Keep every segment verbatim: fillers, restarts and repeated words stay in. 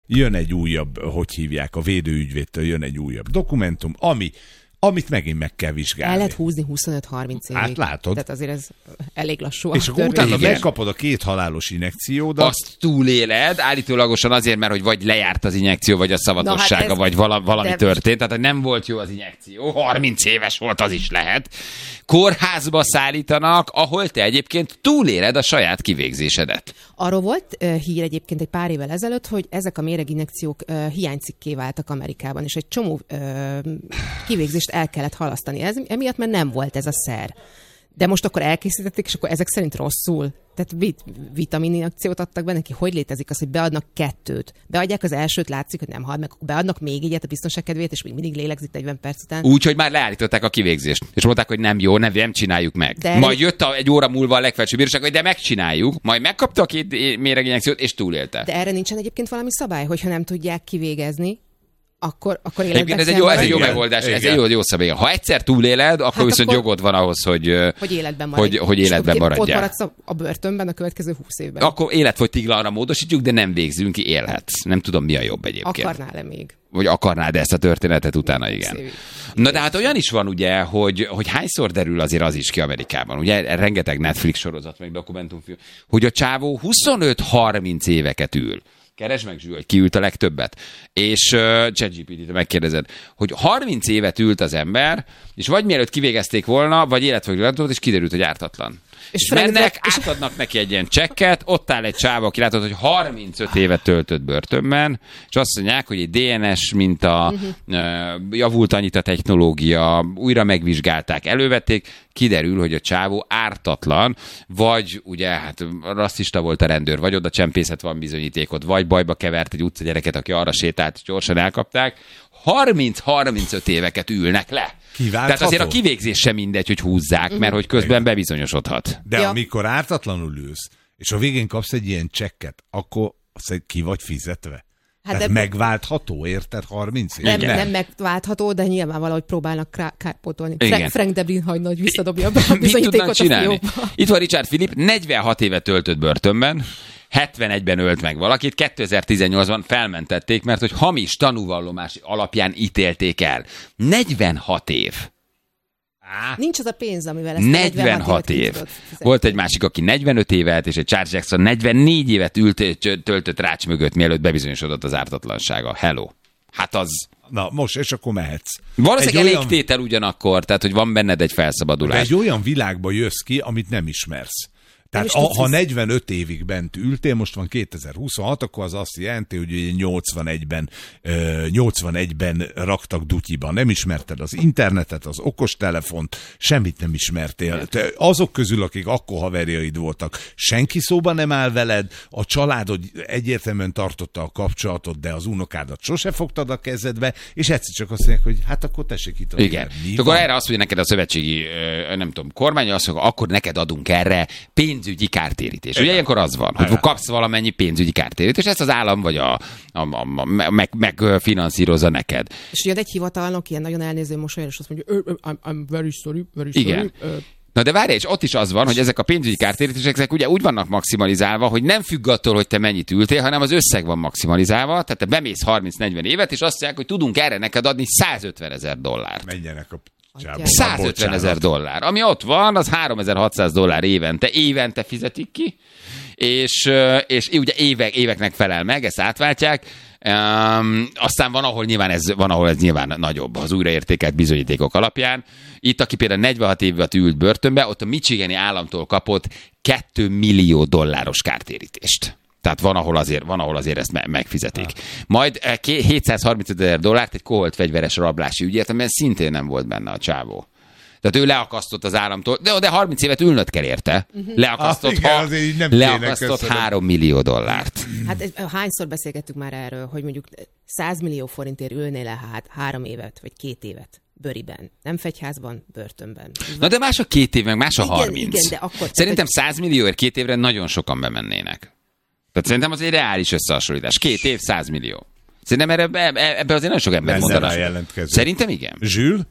jön egy újabb, hogy hívják, a védőügyvédtől jön egy újabb dokumentum, ami amit megint meg kell vizsgálni. El lehet húzni huszonöt-harminc évig. Hát látod. Tehát azért ez elég lassú. És akkor utána megkapod a két halálos injekciódat. Azt túléled, állítólagosan azért, mert hogy vagy lejárt az injekció, vagy a szavatossága, hát vagy vala, valami de... történt. Tehát, hogy nem volt jó az injekció. harminc éves volt, az is lehet. Kórházba szállítanak, ahol te egyébként túléled a saját kivégzésedet. Arról volt uh, hír egyébként egy pár évvel ezelőtt, hogy ezek a méreginjekciók uh, hiánycikké váltak Amerikában, és egy csomó uh, kivégzést el kellett halasztani. Ez, emiatt, mert nem volt ez a szer. De most akkor elkészítették, és akkor ezek szerint rosszul. Tehát vit, vitamininjekciót adtak be neki. Hogy létezik az, hogy beadnak kettőt? Beadják az elsőt, látszik, hogy nem hal meg, beadnak még egyet a biztonság kedvéért, és még mindig lélegzik negyven perc után. Úgy, hogy már leállították a kivégzést. És mondták, hogy nem jó, nem, nem csináljuk meg. De majd jött a, egy óra múlva a legfelsőbb bíróság, hogy de megcsináljuk. Majd megkapta a két méreginjekciót, és túlélte. De erre nincsen egyébként valami szabály, hogyha nem tudják kivégezni, akkor, akkor életben ez egy jó, ez egy jó megoldás, igen. Ez egy jó, jó szabály. Ha egyszer túléled, akkor hát viszont akkor, jogod van ahhoz, hogy, hogy életben maradj. Hogy, hogy életben maradjál. Ott maradsz a, a börtönben a következő húsz évben. Akkor életfogytiglanra módosítjuk, de nem végzünk ki, élhetsz. Nem tudom, mi a jobb egyébként. Akarnál-e még? Vagy akarnád ezt a történetet utána, igen. Na de hát olyan is van ugye, hogy, hogy hányszor derül azért az is ki Amerikában. Ugye rengeteg Netflix sorozat, meg dokumentumfilm, hogy a csávó huszonöt-harminc éveket ül. Keresd meg, Zsül, hogy ki ült a legtöbbet. És uh, ChatGPT-t megkérdezed, hogy harminc évet ült az ember, és vagy mielőtt kivégezték volna, vagy életfogytiglant, és kiderült, hogy ártatlan. És, és mennek, és... átadnak neki egy ilyen csekket, ott áll egy csáva, aki látod, hogy harmincöt évet töltött börtönben, és azt mondják, hogy egy dé en es minta, uh-huh. javult annyit a technológia, újra megvizsgálták, elővették, kiderül, hogy a csávó ártatlan, vagy ugye, hát rasszista volt a rendőr, vagy oda csempészet van bizonyítékot, vagy bajba kevert egy utcagyereket, aki arra sétált, és gyorsan elkapták. harminc-harmincöt éveket ülnek le. Kiváltható? Tehát azért a kivégzés sem mindegy, hogy húzzák, mert hogy közben bebizonyosodhat. De ja. amikor ártatlanul ülsz, és a végén kapsz egy ilyen csekket, akkor azt ki vagy fizetve? Hát de megváltható, érted? harminc év? Nem, nem, nem megváltható, de nyilván valahogy próbálnak kárpótolni. Fra- Frank Debrin hagyna, hogy visszadobja a bizonyítékot a fiókba. Itt van Richard Philipp, negyvenhat évet töltött börtönben, hetvenegyben ölt meg valakit, kétezer-tizennyolcban felmentették, mert hogy hamis tanúvallomás alapján ítélték el. negyvenhat év. Á. Nincs az a pénz, amivel ezt negyvenhat év. Volt egy másik, aki negyvenöt évet, és egy Charles Jackson negyvennégy évet ült, töltött rács mögött, mielőtt bebizonyosodott az ártatlansága. Hello. Hát az... Na, most, és akkor mehetsz. Valószínűleg elég olyan... tétel ugyanakkor, tehát, hogy van benned egy felszabadulás. De egy olyan világba jössz ki, amit nem ismersz. Tehát a, ha negyvenöt évig bent ültél, most van kétezer-huszonhat, akkor az azt jelenti, hogy nyolcvanegyben, nyolcvanegyben raktak dutyiba. Nem ismerted az internetet, az okostelefont, semmit nem ismertél. Te azok közül, akik akkor haverjaid voltak, senki szóba nem áll veled, a családod egyértelműen tartotta a kapcsolatot, de az unokádat sose fogtad a kezedbe, és egyszer csak azt mondják, hogy hát akkor tessék itt. Igen. Akkor erre azt mondja neked a szövetségi, nem tudom, kormány, azt mondja, akkor neked adunk erre pénz pénzügyi kártérítés. Ugye ilyenkor az van, hogy kapsz valamennyi pénzügyi kártérítést, és ezt az állam vagy a, a, a, a meg, megfinanszírozza neked. És jön egy hivatalnok, ilyen nagyon elnéző mosolyra, és azt mondja, I'm, I'm very sorry, very sorry. Igen. Uh, Na de várj, és ott is az van, hogy ezek a pénzügyi kártérítések ezek ugye úgy vannak maximalizálva, hogy nem függ attól, hogy te mennyit ültél, hanem az összeg van maximalizálva, tehát te bemész harminc-negyven évet, és azt mondják, hogy tudunk erre neked adni százötven ezer dollárt. Menjenek a százötven ezer dollár. Ami ott van, az háromezer-hatszáz dollár évente. Évente fizetik ki, és, és ugye évek, éveknek felel meg, ezt átváltják. Um, aztán van, ahol nyilván ez, van, ahol ez nyilván nagyobb az újraértékelt bizonyítékok alapján. Itt, aki például negyvenhat évet ült börtönbe, ott a Michigani államtól kapott két millió dolláros kártérítést. Tehát van, ahol azért, van, ahol azért ezt me- megfizetik. Ah. Majd hétszázharmincezer dollárt egy koholt fegyveres rablási ügyért, amiben szintén nem volt benne a csávó. Tehát ő leakasztott az államtól, de, de harminc évet ülnöd kell érte. Uh-huh. Leakasztott, ah, igen, ha, leakasztott három millió dollárt. Hát hányszor beszélgettük már erről, hogy mondjuk száz millió forintért ülnél le hát három évet, vagy két évet bőriben. Nem fegyházban, börtönben. Na de más a két év, meg más a igen, harminc. Igen, de akkor... Szerintem száz millióért két évre nagyon sokan bemennének. Tehát szerintem az egy reális összehasonlítás. Két év, száz millió. Szerintem erre, ebbe azért nagyon sok ember mondanak. Szerintem igen. Zsül?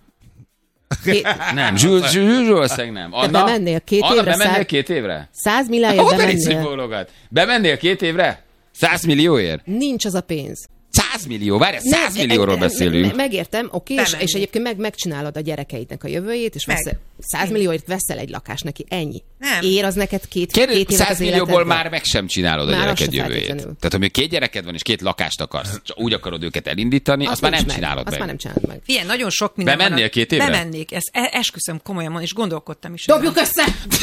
Két... Nem, Zsül, Zsül, Zsül, nem. Anna, Te bemennél két Anna, évre? bemennél száz... két évre? száz millióért bemennél. Bemennél két évre? száz millióért? Nincs az a pénz. száz millió, várj, száz millióról beszélünk. Me, megértem, oké, és, és egyébként meg, megcsinálod a gyerekeidnek a jövőjét, és száz millióért veszel egy lakást neki, ennyi. Nem. Ér az neked két, Kérdez, két évet száz millióból már meg sem csinálod már a gyereked jövőjét. Tehát, amikor két gyereked van, és két lakást akarsz, csak úgy akarod őket elindítani, azt, azt már nem meg. csinálod azt meg. Azt már nem csinálod meg. Ilyen, nagyon sok minden Bemennél van. két évre? Bemennék, ezt esküszöm komolyan, és gondolkodtam is. Dobjuk össze!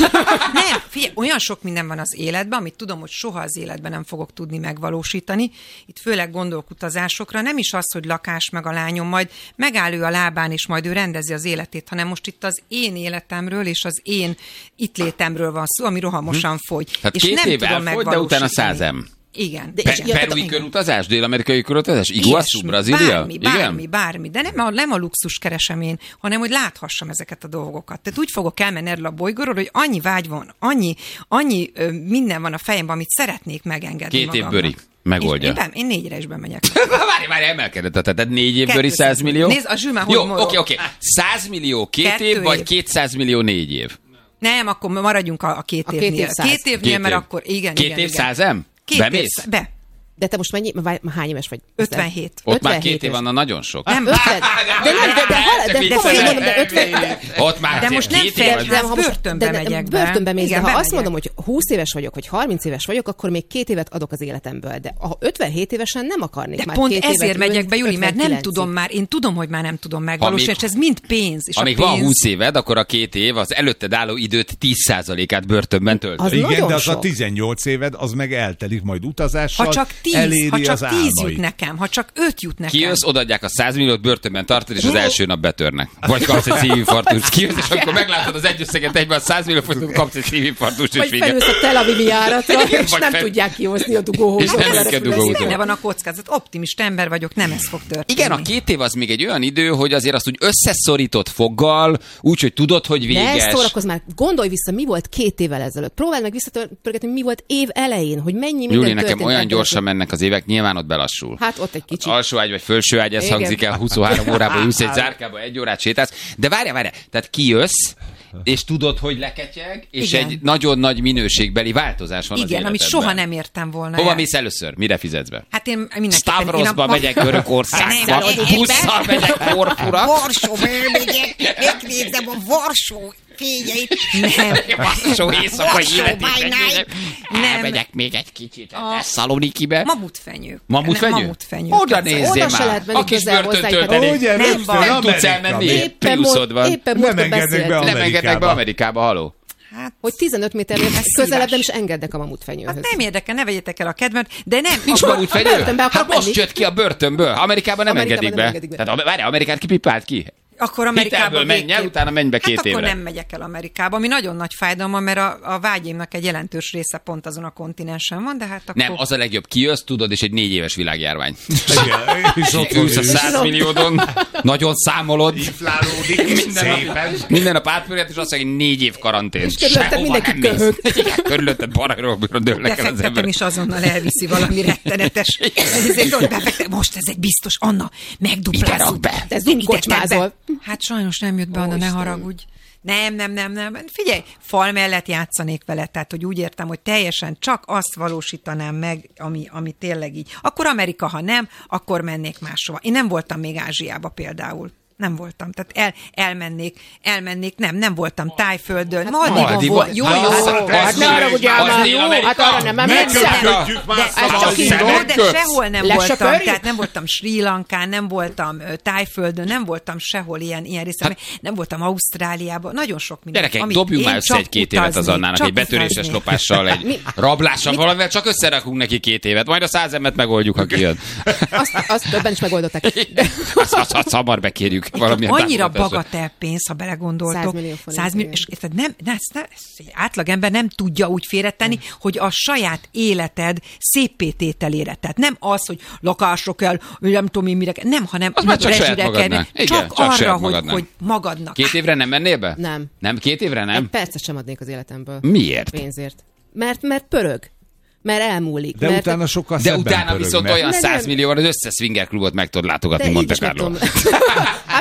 Nem, figyelj, olyan sok minden van az életben, amit tudom, hogy soha az életben nem fogok tudni megvalósítani. Itt főleg gondolok utazásokra, nem is az, hogy lakás meg a lányom, majd megáll ő a lábán, és majd ő rendezi az életét, hanem most itt az én életemről és az én itt létemről van szó, ami rohamosan fogy. Hát és két nem év tudom elfogy, de utána százem. Igen. De Pe- perui körutazás, dél-amerikai körutazás, Iguazu, Brazília? Bármi, bármi, Igen? bármi. De nem a, nem a luxus keresem én, hanem hogy láthassam ezeket a dolgokat. Tehát úgy fogok elmenni erről a bolygóról, hogy annyi vágy van, annyi, annyi ö, minden van a fejemben, amit szeretnék megengedni Két magamnak. év bőri. Megoldja. Én, én, én négyre is bemegyek. Várj, várj, emelkedett. Tehát négy év bőri száz millió? Nézd, a Zsülmán hogy Jó, morog. oké, oké. száz millió két Kettő év, év. vagy kétszáz millió négy év? Nem, akkor maradjunk a, a két A évnél. két év száz. Két évnél, Két mert év. akkor igen, Két igen, év igen. százem? Két Bemész? év, be. De te most mennyi, hány éves vagy? ötvenhét. Ott már ötvenhét két év éves. van, nagyon sok. Nem, ötven. De nem, de, de, hal- de, de, komolyan mondom, de ötven. Ott már De most nem két fél- év de- van. ha most- börtönbe megyek be. Börtönbe mész, Igen, de ha azt bemegyek. mondom, hogy húsz éves vagyok, vagy harminc éves vagyok, akkor még két évet adok az életemből. De ha ötvenhét évesen nem akarnék De már pont két ezért évet megyek ülni be, Júli, mert nem ötvenkilencig. tudom már, én tudom, hogy már nem tudom megvalósítani, Amíg- és ez mind pénz. És Amíg a pénz... van húsz éved, akkor a két év az előtted álló időt tíz százalékát börtönben töltöd. Az Igen, nagyon de az sok. a tizennyolc éved, az meg eltelik majd utazással, Ha csak tíz, eléri ha csak az tíz álmait. jut nekem, ha csak öt jut nekem. Kijössz, odaadják a száz milliót, börtönben tartod, és az első nap betörnek. Vagy kapsz egy szívinfarktust. Kijössz, és amikor meglátod az egy összeget egyben a száz millió forintot, kapsz egy szívinfarktust, és Vagy vége. felülsz a Tel Avivi járatra, és Vagy nem fel- tudják kihozni a dugóhúzót. És nem kell dugóhúzót. Benne van a kockázat. Optimista ember vagyok, nem ez fog történni. Igen, a két év az még egy olyan idő, hogy azért azt úgy összeszorított foggal, úgyhogy tudod, hogy Ne véges. szórakozz már, gondolj vissza, mi volt két évvel ezelőtt. Próbáld meg visszapörgetni, mi volt év elején, hogy mennyi minden Júli, nekem történt olyan ebben gyorsan az- mennek az évek, nyilván ott belassul. Hát ott egy kicsit. Alsó ágy vagy felső ágy, ez Igen. hangzik el, huszonhárom órában ülsz egy zárkába, egy órát sétálsz. De várjál, várjál, tehát kijössz, és tudod, hogy leketyeg, és Igen. egy nagyon nagy minőségbeli változás van az Igen, amit életedben. soha nem értem volna. Hova el. mész először? Mire fizetsz be? Hát én mindenképpen... Stavrosba én a- megyek Görögországba, Nem, én- busszal megyek Korfura. Varsóba megyek, megnézem a Varsó fényeit. Nem. Varsó éjszakai Varsó életét by megnézem. night. Nem. Elmegyek még egy kicsit a Szalonikibe. Mamutfenyő. Mamutfenyő? Nem, mamutfenyő. Oda nézzél Oda se már. lehet menni A kis közel börtön hozzájuk. töltelék. Ugye, Nem rögtön baj. Nem tudsz Amerikába. elmenni. Éppen, Priuszod van. éppen Nem múltkor engednek be beszéltünk, Nem engednek be Amerikába. Amerikába, haló. Hát, hogy tizenöt méternél Ez közelebb nem szívás. is engednek a mamutfenyőhöz. hát nem érdekel, ne vegyétek el a kedvemet, de nem. Nincs akkor- mamutfenyő? börtönbe Hát akarok most menni. jött ki a börtönből. Amerikában nem Amerikában engedik nem be. engedik be. Tehát várj, Amerikát kipipált ki? Akkor Amerikába Hitelből menj el, végképp. utána menj be két hát évre. akkor nem megyek el Amerikába, ami nagyon nagy fájdalma, mert a, a vágyaimnak egy jelentős része pont azon a kontinensen van, de hát akkor... Nem, az a legjobb, kijössz, tudod, és egy négy éves világjárvány. Igen, és ott van Ülsz a ő. száz milliódon, nagyon számolod, Inflálódik minden szépen. nap, minden nap átpörget, és azt mondja, hogy négy év karantén. És körülötted mindenki köhög. Igen, körülötted barajról dőlnek el az Befektetem emberek. is azonnal elviszi valami rettenetes. Ezért ott befektetem. Most ez egy biztos, Anna, Ide megduplázzuk. rak be. Te zunkocsmázol. Hát sajnos nem jött be, Anna, ne Isten. haragudj. Nem, nem, nem, nem. Figyelj, fal mellett játszanék vele, tehát hogy úgy értem, hogy teljesen csak azt valósítanám meg, ami, ami tényleg így. Akkor Amerika, ha nem, akkor mennék máshova. Én nem voltam még Ázsiába például. Nem voltam. Tehát el, elmennék, elmennék, nem, nem voltam Tájföldön. Maldivon Maldivon. volt. Jó, Hát jó. az- Hát az ne dél- haragudjál az már, Dél-Amerika. hát arra nem emlékszem. Megköpjük már ez csak szabad indul. Jó, szemet. de köpsz. sehol nem Lesöpörjük? voltam, tehát nem voltam Sri Lankán, nem voltam ö, Tájföldön, nem voltam sehol ilyen, ilyen részen, hát, nem voltam Ausztráliában, nagyon sok minden. Gyerekek, amit dobjunk én már össze csak egy-két évet az utazni, Annának, csak egy betöréses utazni. lopással, egy rablással, valamivel csak összerakunk neki két évet, majd a százemet megoldjuk, ha kijön. Azt, azt többen is megoldották. De Azt, azt, azt hamar bekérjük valamilyen Annyira támogatásra. bagatel pénz, ha belegondoltok. száz millió forint, száz millió, igen. és tehát nem, ne, ezt ne, ezt egy átlagember nem tudja úgy félretenni, hogy a saját életed széppétételére. Tehát nem az, hogy lakásra kell, nem tudom én mire kell, nem, hanem Az már csak saját rezsire kell, magadnak. Igen, csak, csak arra, saját hogy, magadnak. hogy magadnak. Két évre nem mennél be? Nem. Nem két évre nem? egy percet sem adnék az életemből. Miért? Pénzért. Mert, mert pörög. Mert elmúlik. De mert utána sokkal De szebben utána pörög, viszont mert- olyan Nem, száz nem. millió, az összes swinger klubot meg tudod látogatni de így Monte is meg Carlo. tudom. Hát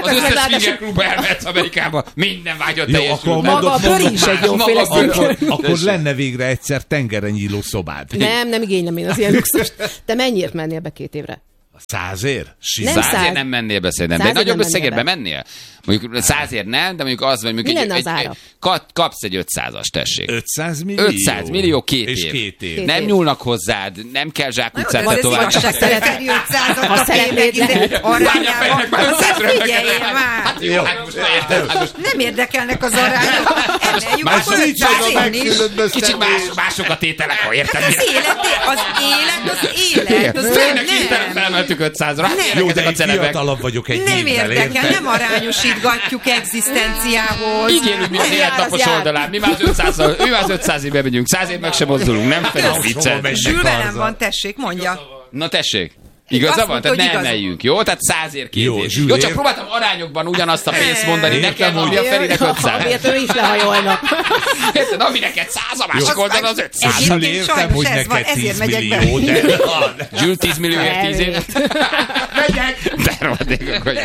Az összes swinger klubba elmehetsz Amerikába, minden vágyat teljesül. Maga a bőr is egy jóféle akkor, akkor lenne végre egyszer tengeren nyíló szobád. Nem, nem igénylem én az ilyen luxust. Te mennyiért mennél be két évre? Százért? Nem Százért nem mennél be szerintem, de egy Százért nagyobb nem összegért mennél bemennél? Mondjuk százért nem, de mondjuk az, vagy mondjuk Mi egy, lenne az egy, ára? egy, kapsz egy ötszázas, tessék. ötszáz millió? ötszáz millió, két és év. két év. Két Nem év. nyúlnak hozzád, nem kell zsákutcát De ez tovább. igazságszerű ötszázat Ha a szeretnéd, tényleg lehet. arányában. Azért figyeljen már! Hát jó, hát most érted. Hát most Nem érdekelnek az arányok. Emeljük, Már akkor nincs az a ötszáz én is. megkülönböztetés. kicsit más, mások a tételek, ha érted. Az élet, az élet, az élet. Az Tényleg hirtelen nem. felmeltük ötszázra. Hát Jó, ezek de a egy celebek. fiatalabb vagyok egy Nem évvel, érdekel, érted? nem arányosítgatjuk egzisztenciához. Így élünk mi az Nem élet jár, az napos jár. oldalán. Mi már az ötszázzal, mi már az ötszázig bemegyünk. Százért meg sem mozdulunk, nem fedez Hova viccet. megy? Zsül velem Karza. van, tessék, mondja. Na tessék. Igaza Azt van? mondta, Tehát hogy ne igaza. emeljünk, jó? Tehát százért két Jó, év. Zsül, Jó, csak ért- próbáltam arányokban ugyanazt a pénzt mondani, Értem, nekem, ami hogy- a Ferinek ötszáz. Amiért ő is lehajolna. Érted? Ami neked száz, a másik oldalon az ötszáz. Egyébként Zsül, értem, sajnos hogy ez van, neked ezért tíz megyek be. millió, de... Zsül tíz millióért tíz év. Megyek! De rohadékok, hogy...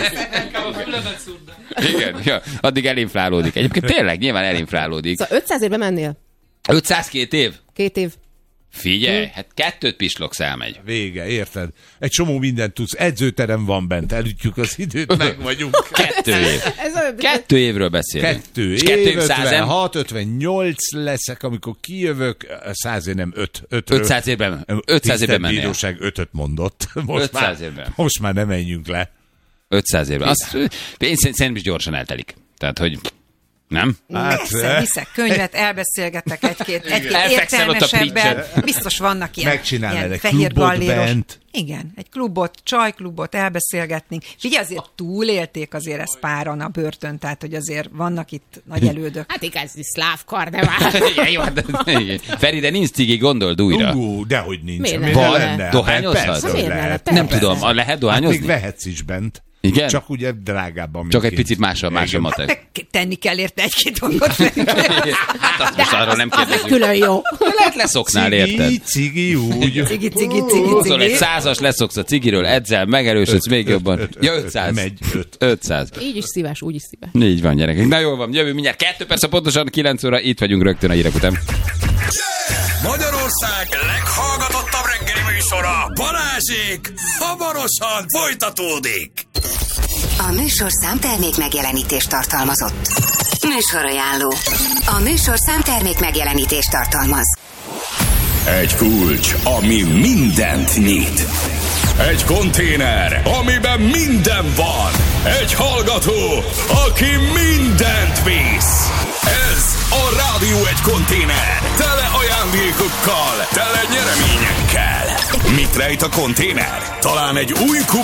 Igen, ja, addig elinflálódik. Egyébként tényleg nyilván elinflálódik. Szóval ötszázért bemennél? ötszáz két év? Két év. Figyelj, hát kettőt pislogsz elmegy. Vége, érted? Egy csomó mindent tudsz. Edzőterem van bent, elütjük az időt, meg vagyunk. Kettő év. Ez olyan, Kettő évről beszélünk. Kettő És év, kettő év százem. ötvenhat, ötvennyolc leszek, amikor kijövök, százért nem öt. ötről. ötszáz évben. ötszáz évben mennél. Bíróság ötöt mondott. Most ötszáz már, évben. most már nem menjünk le. ötszáz évben. Azt, én szerintem is gyorsan eltelik. Tehát, hogy nem? Hát, Viszek, viszek könyvet, elbeszélgetek egy-két, egy-két Elfekszel ott a értelmesebben. preacher. Biztos vannak ilyen, Megcsinálnál ilyen egy fehér klubot galléros. bent. Igen, egy klubot, csajklubot, elbeszélgetnénk. Figyelj, azért túlélték azért ezt páran a börtön, tehát hogy azért vannak itt nagy elődök. hát igazi szláv karnevál. Igen, jó, de, igen. Feri, de nincs cigi, gondold újra. Ú, dehogy nincs. Miért Miért nem? ne Van. lenne? Dohányozhat? Persze, hogy Miért ne? lehet. Persze. Nem tudom, a- lehet Hát dohányozni? még vehetsz is bent. Igen? Csak ugye drágábban. Csak egy mint picit más a, más a Igen. matek. Meg tenni kell érte egy-két dolgot. Hát azt most arról nem Az egy kérdezünk. külön jó. Lehet leszoknál, érted? Cigi, cigi, úgy. Cigi, cigi, cigi, Húzol egy cigi. százas, leszoksz a cigiről, edzel, megerősödsz még jobban. Ja, ötszáz. Megy, öt. ötszáz. Így is szívás, úgy is szívás. Így van, gyerekek. Na jól van, jövő mindjárt kettő perc, a pontosan kilenc óra, itt vagyunk rögtön a hírek után. Magyarország leghallgatottabb reggeli műsora, Balázsék, hamarosan folytatódik. A műsorszám termék megjelenítést tartalmazott. Műsorajánló. A műsorszám termék megjelenítést tartalmaz. Egy kulcs, ami mindent nyit. Egy konténer, amiben minden van. Egy hallgató, aki mindent visz. Ez a Rádió egy konténer. Tele ajándékokkal, tele nyereményekkel. Mit rejt a konténer? Talán egy új